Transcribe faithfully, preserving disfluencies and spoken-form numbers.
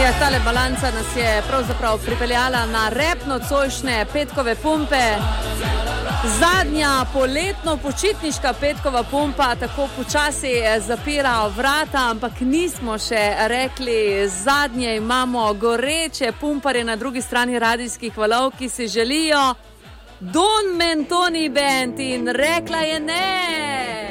Ja, tale balanca nas je pravzaprav pripeljala na rep nocojšnje petkove pumpe. Zadnja poletno-počitniška petkova pumpa tako počasi zapira vrata, ampak nismo še rekli zadnje. Imamo goreče pumparje na drugi strani radijskih valov, ki si želijo Don Mentoni Band in rekla je ne.